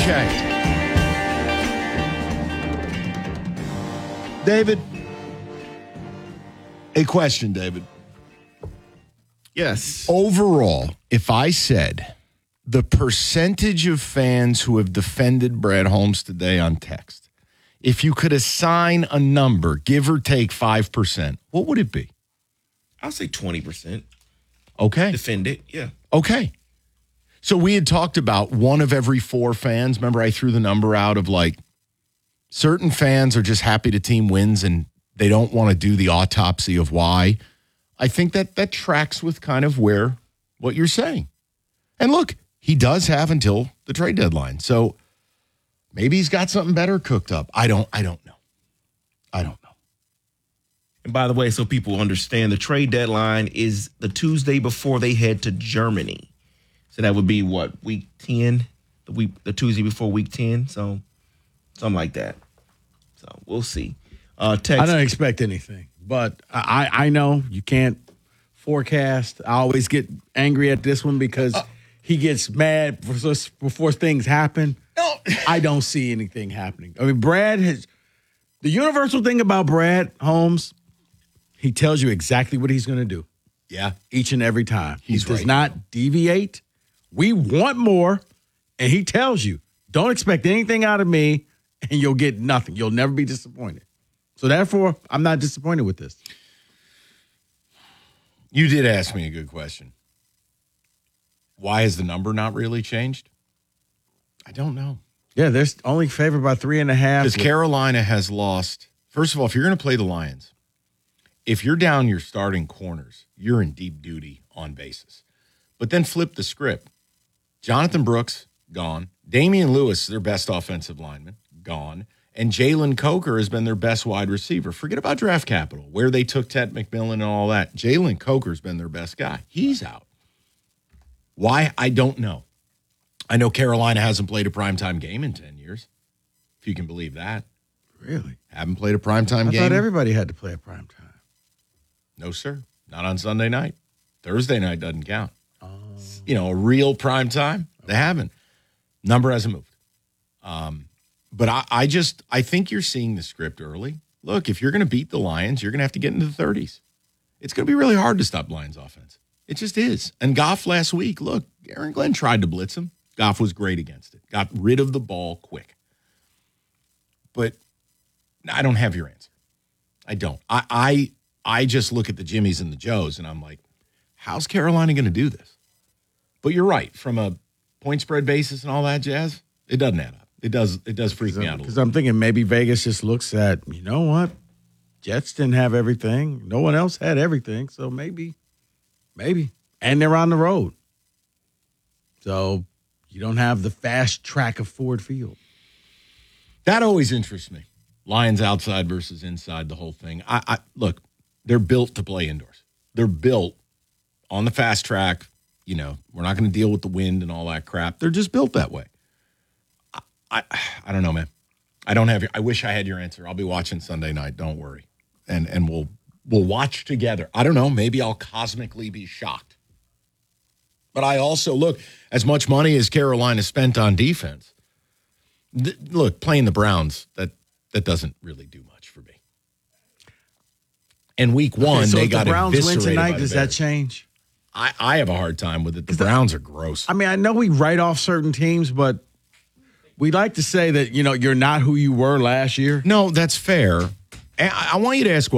Okay. David, a question, David. Yes. Overall, if I said the percentage of fans who have defended Brad Holmes today on text, if you could assign a number, give or take 5%, what would it be? I'll say 20%. Okay. Defend it, yeah. Okay. So we had talked about one of every 4 fans. Remember, I threw the number out of like certain fans are just happy the team wins and they don't want to do the autopsy of why. I think that tracks with kind of what you're saying. And look, he does have until the trade deadline. So maybe he's got something better cooked up. I don't know. And by the way, so people understand, the trade deadline is the Tuesday before they head to Germany. So that would be what, week 10? The Tuesday before week 10? So something like that. So we'll see. Text. I don't expect anything, but I know you can't forecast. I always get angry at this one because he gets mad before things happen. No. I don't see anything happening. I mean, the universal thing about Brad Holmes, he tells you exactly what he's going to do. Yeah. Each and every time. He does right. not deviate. We want more, and he tells you, don't expect anything out of me, and you'll get nothing. You'll never be disappointed. So therefore, I'm not disappointed with this. You did ask me a good question. Why has the number not really changed? I don't know. Yeah, they're only favored by 3.5. Because Carolina has lost. First of all, if you're going to play the Lions, if you're down your starting corners, you're in deep duty on bases. But then flip the script. Jonathan Brooks, gone. Damian Lewis, their best offensive lineman, gone. And Jalen Coker has been their best wide receiver. Forget about draft capital, where they took Ted McMillan and all that. Jalen Coker's been their best guy. He's out. Why? I don't know. I know Carolina hasn't played a primetime game in 10 years, if you can believe that. Really? Haven't played a primetime game? I thought everybody had to play a prime time. No, sir. Not on Sunday night. Thursday night doesn't count. A real prime time, they haven't. Number hasn't moved. But I think you're seeing the script early. Look, if you're going to beat the Lions, you're going to have to get into the 30s. It's going to be really hard to stop Lions offense. It just is. And Goff last week, look, Aaron Glenn tried to blitz him. Goff was great against it. Got rid of the ball quick. But I don't have your answer. I don't. I just look at the Jimmies and the Joes, and I'm like, how's Carolina going to do this? But you're right. From a point spread basis and all that jazz, it doesn't add up. It does freak me out a little. Because I'm thinking maybe Vegas just looks at, you know what? Jets didn't have everything. No one else had everything. So maybe. And they're on the road. So you don't have the fast track of Ford Field. That always interests me. Lions outside versus inside, the whole thing. I look, they're built to play indoors. They're built on the fast track. We're not going to deal with the wind and all that crap. They're just built that way. I don't know, man. I wish I had your answer. I'll be watching Sunday night. Don't worry. And we'll watch together. I don't know. Maybe I'll cosmically be shocked. But I also, look, as much money as Carolina spent on defense, look, playing the Browns, that doesn't really do much for me. And week one, so they if got the Browns win eviscerated tonight, by does the that Bears. change? I have a hard time with it. The Browns are gross. I mean, I know we write off certain teams, but we like to say that, you're not who you were last year. No, that's fair. And I want you to ask